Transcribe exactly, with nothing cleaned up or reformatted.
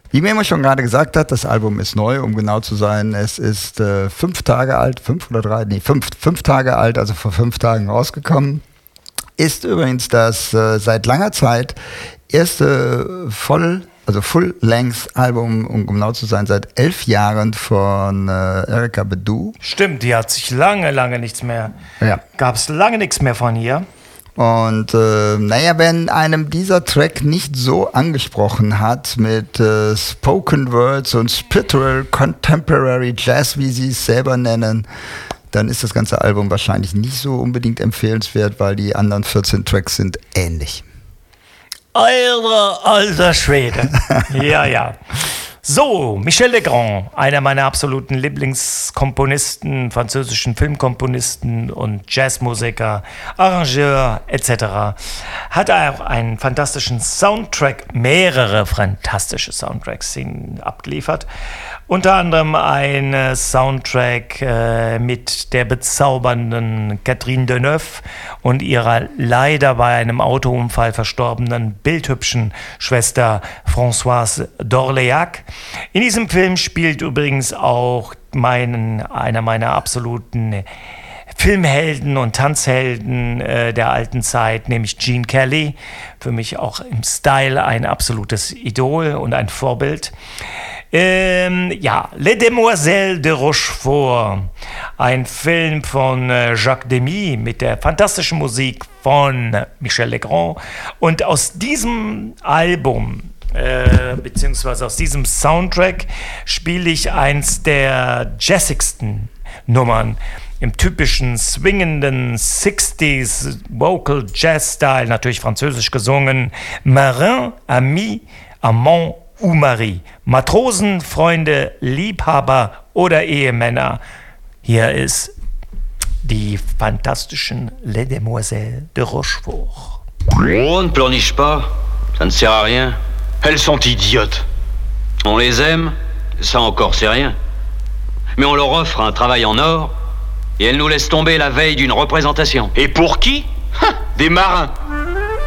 Wie Memo schon gerade gesagt hat, das Album ist neu, um genau zu sein. Es ist äh, fünf Tage alt, fünf oder drei, nee, fünf, fünf Tage alt, also vor fünf Tagen rausgekommen. Ist übrigens das äh, seit langer Zeit erste Voll, also Full-Length-Album, um genau zu sein, seit elf Jahren von äh, Erykah Badu. Stimmt, die hat sich lange, lange nichts mehr, ja. gab es lange nichts mehr von ihr. Und äh, naja, wenn einem dieser Track nicht so angesprochen hat mit äh, Spoken Words und Spiritual Contemporary Jazz, wie sie es selber nennen, dann ist das ganze Album wahrscheinlich nicht so unbedingt empfehlenswert, weil die anderen vierzehn Tracks sind ähnlich. Alter, alter Schwede. Ja, ja. So, Michel Legrand, einer meiner absoluten Lieblingskomponisten, französischen Filmkomponisten und Jazzmusiker, Arrangeur et cetera, hat auch einen fantastischen Soundtrack, mehrere fantastische Soundtracks abgeliefert. Unter anderem ein Soundtrack äh, mit der bezaubernden Catherine Deneuve und ihrer leider bei einem Autounfall verstorbenen bildhübschen Schwester Françoise d'Orléac. In diesem Film spielt übrigens auch meinen, einer meiner absoluten Filmhelden und Tanzhelden äh, der alten Zeit, nämlich Gene Kelly. Für mich auch im Style ein absolutes Idol und ein Vorbild. Ähm, ja, Les Demoiselles de Rochefort, ein Film von äh, Jacques Demy mit der fantastischen Musik von Michel Legrand. Und aus diesem Album, äh, beziehungsweise aus diesem Soundtrack, spiele ich eins der jazzigsten Nummern im typischen swingenden sixties Vocal Jazz Style, natürlich französisch gesungen. Marin, Ami, Amant ou Marie. Matrosen, Freunde, Liebhaber oder Ehemänner. Hier ist die fantastischen Les Demoiselles de Rochefort. On ne pleurniche pas, ça ne sert à rien. Elles sont idiotes. On les aime, ça encore c'est rien. Mais on leur offre un travail en or et elles nous laissent tomber la veille d'une représentation. Et pour qui? Des marins.